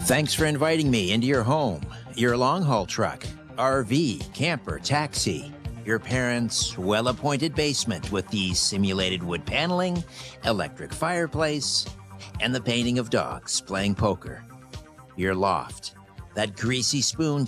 Thanks for inviting me into your home, your long-haul truck, RV, camper, taxi, your parents' well-appointed basement with the simulated wood paneling, electric fireplace, and the painting of dogs playing poker, your loft, that greasy spoon